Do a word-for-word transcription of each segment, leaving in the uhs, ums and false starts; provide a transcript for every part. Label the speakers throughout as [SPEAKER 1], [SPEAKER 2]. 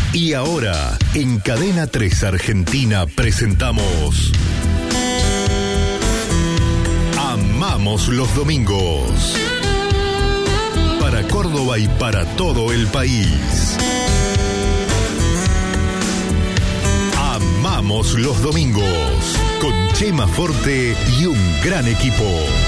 [SPEAKER 1] Y ahora, en Cadena tres Argentina presentamos Amamos los Domingos. Para Córdoba y para todo el país. Amamos los Domingos. Con Chema Forte y un gran equipo.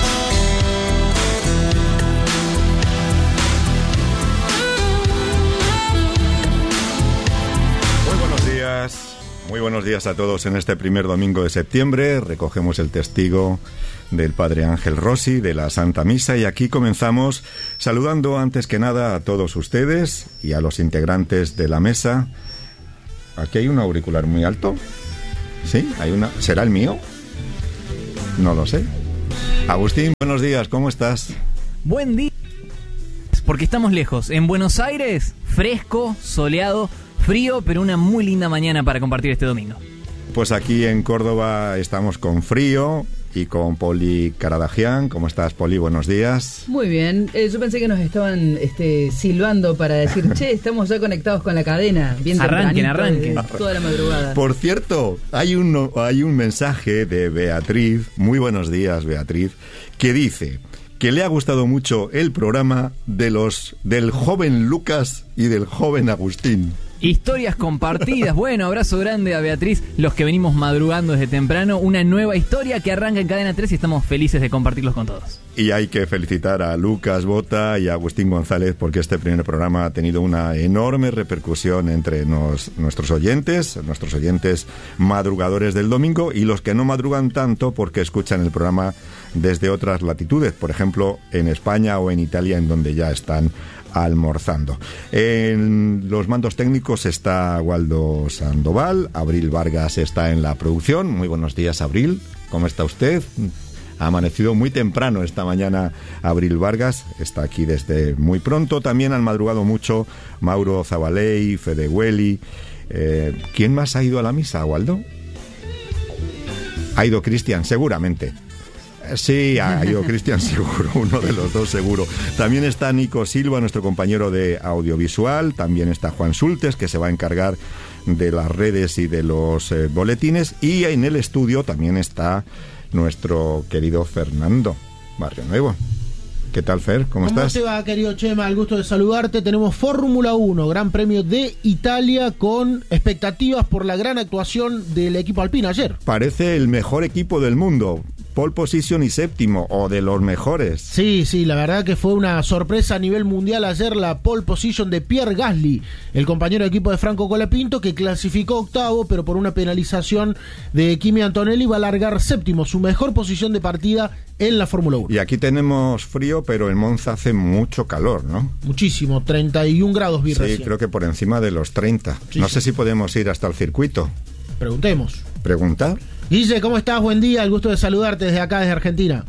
[SPEAKER 2] Muy buenos días a todos en este primer domingo de septiembre. Recogemos el testigo del Padre Ángel Rossi de la Santa Misa y aquí comenzamos saludando antes que nada a todos ustedes y a los integrantes de la mesa. Aquí hay un auricular muy alto. ¿Sí? Hay una. ¿Será el mío? No lo sé. Agustín, buenos días, ¿cómo estás?
[SPEAKER 3] Buen día. Porque estamos lejos. En Buenos Aires, fresco, soleado, frío, pero una muy linda mañana para compartir este domingo.
[SPEAKER 2] Pues aquí en Córdoba estamos con frío y con Poli Caradagian. ¿Cómo estás, Poli? Buenos días.
[SPEAKER 4] Muy bien. Eh, yo pensé que nos estaban este, silbando para decir, che, estamos ya conectados con la cadena. Bien
[SPEAKER 3] arranquen, arranquen.
[SPEAKER 4] Toda la madrugada.
[SPEAKER 2] Por cierto, hay un, hay un mensaje de Beatriz, muy buenos días, Beatriz, que dice que le ha gustado mucho el programa de los del joven Lucas y del joven Agustín.
[SPEAKER 3] Historias compartidas. Bueno, abrazo grande a Beatriz, los que venimos madrugando desde temprano. Una nueva historia que arranca en Cadena tres y estamos felices de compartirlos con todos.
[SPEAKER 2] Y hay que felicitar a Lucas Bota y a Agustín González porque este primer programa ha tenido una enorme repercusión entre nos, nuestros oyentes, nuestros oyentes madrugadores del domingo y los que no madrugan tanto porque escuchan el programa desde otras latitudes, por ejemplo, en España o en Italia, en donde ya están almorzando. En los mandos técnicos está Waldo Sandoval, Abril Vargas está en la producción. Muy buenos días, Abril. ¿Cómo está usted? Ha amanecido muy temprano esta mañana Abril Vargas, está aquí desde muy pronto. También han madrugado mucho Mauro Zabaley, Fede Hueli. Eh, ¿Quién más ha ido a la misa, Waldo? Ha ido Cristian, seguramente. Sí, ha ido Cristian seguro, uno de los dos seguro. También está Nico Silva, nuestro compañero de audiovisual. También está Juan Sultes, que se va a encargar de las redes y de los eh, boletines. Y en el estudio también está nuestro querido Fernando Barrio Nuevo. ¿Qué tal, Fer? ¿Cómo, ¿Cómo estás?
[SPEAKER 5] ¿Cómo te va, querido Chema? El gusto de saludarte. Tenemos Fórmula uno, Gran Premio de Italia, con expectativas por la gran actuación del equipo alpino ayer.
[SPEAKER 2] Parece el mejor equipo del mundo. Pole position y séptimo, o de los mejores.
[SPEAKER 5] Sí, sí, la verdad que fue una sorpresa a nivel mundial ayer la pole position de Pierre Gasly, el compañero de equipo de Franco Colapinto, que clasificó octavo, pero por una penalización de Kimi Antonelli va a largar séptimo, su mejor posición de partida en la Fórmula uno.
[SPEAKER 2] Y aquí tenemos frío, pero en Monza hace mucho calor, ¿no?
[SPEAKER 5] Muchísimo, treinta y un grados vi
[SPEAKER 2] Sí,
[SPEAKER 5] recién.
[SPEAKER 2] creo que por encima de los treinta.
[SPEAKER 5] Sí,
[SPEAKER 2] no
[SPEAKER 5] sí.
[SPEAKER 2] sé si podemos ir hasta el circuito.
[SPEAKER 5] Preguntemos.
[SPEAKER 2] ¿Preguntar?
[SPEAKER 5] Guille, ¿cómo estás? Buen día, el gusto de saludarte desde acá, desde Argentina.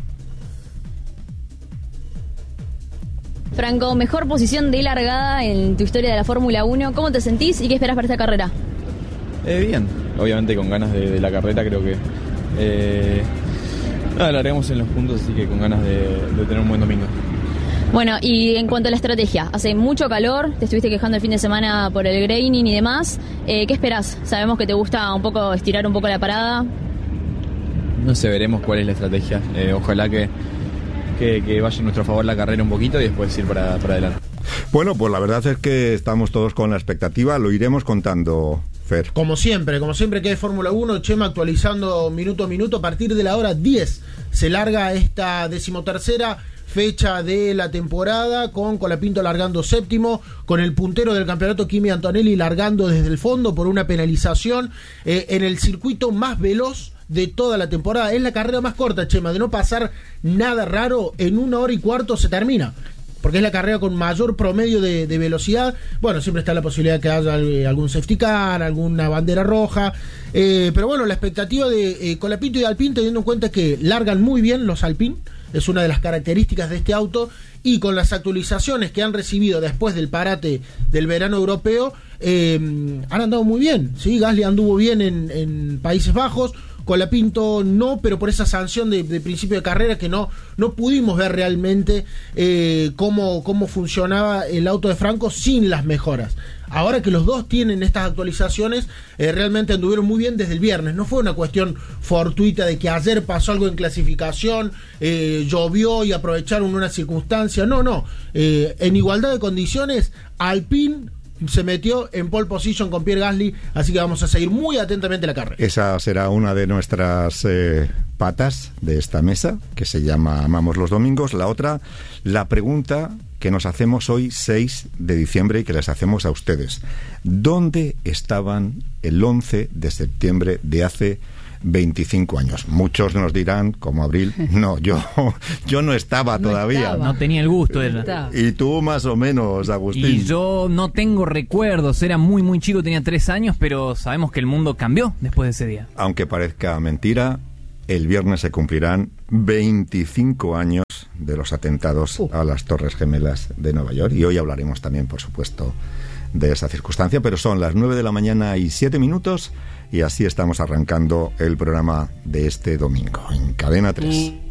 [SPEAKER 6] Franco, mejor posición de largada en tu historia de la Fórmula uno. ¿Cómo te sentís y qué esperás para esta carrera?
[SPEAKER 7] Eh, bien, obviamente con ganas de, de la carrera, creo que eh, nada, largamos en los puntos, así que con ganas de, de tener un buen domingo.
[SPEAKER 6] Bueno, y en cuanto a la estrategia, hace mucho calor, te estuviste quejando el fin de semana por el graining y demás. Eh, ¿Qué esperás? Sabemos que te gusta un poco estirar un poco la parada.
[SPEAKER 7] No sé, veremos cuál es la estrategia. Eh, ojalá que, que, que vaya a nuestro favor la carrera un poquito y después ir para, para adelante.
[SPEAKER 2] Bueno, pues la verdad es que estamos todos con la expectativa, lo iremos contando, Fer.
[SPEAKER 5] Como siempre, como siempre que es Fórmula uno, Chema actualizando minuto a minuto. A partir de la hora diez se larga esta decimotercera fecha de la temporada, con Colapinto largando séptimo, con el puntero del campeonato Kimi Antonelli largando desde el fondo por una penalización eh, en el circuito más veloz de toda la temporada. Es la carrera más corta, Chema, de no pasar nada raro, en una hora y cuarto se termina, porque es la carrera con mayor promedio de, de velocidad. Bueno, siempre está la posibilidad de que haya algún safety car, alguna bandera roja, eh, pero bueno, la expectativa de eh, Colapinto y Alpine, teniendo en cuenta que largan muy bien los Alpine, es una de las características de este auto, y con las actualizaciones que han recibido después del parate del verano europeo, eh, han andado muy bien, ¿sí? Gasly anduvo bien en, en Países Bajos, Colapinto no, pero por esa sanción de, de principio de carrera que no, no pudimos ver realmente eh, cómo, cómo funcionaba el auto de Franco sin las mejoras. Ahora que los dos tienen estas actualizaciones, eh, realmente anduvieron muy bien desde el viernes. No fue una cuestión fortuita de que ayer pasó algo en clasificación, eh, llovió y aprovecharon una circunstancia. No, no. Eh, en igualdad de condiciones, Alpine se metió en pole position con Pierre Gasly, así que vamos a seguir muy atentamente la carrera.
[SPEAKER 2] Esa será una de nuestras eh, patas de esta mesa, que se llama Amamos los Domingos. La otra, la pregunta que nos hacemos hoy, seis de diciembre, y que les hacemos a ustedes. ¿Dónde estaban el once de septiembre de hace veinticinco años? Muchos nos dirán, como Abril, no, yo yo no estaba no todavía.
[SPEAKER 3] Estaba. No tenía el gusto.
[SPEAKER 2] No y tú más o menos, Agustín.
[SPEAKER 3] Y yo no tengo recuerdos, era muy muy chico, tenía tres años, pero sabemos que el mundo cambió después de ese día.
[SPEAKER 2] Aunque parezca mentira, el viernes se cumplirán veinticinco años de los atentados uh. a las Torres Gemelas de Nueva York, y hoy hablaremos también, por supuesto, de esa circunstancia, pero son las nueve de la mañana y siete minutos, y así estamos arrancando el programa de este domingo en Cadena tres.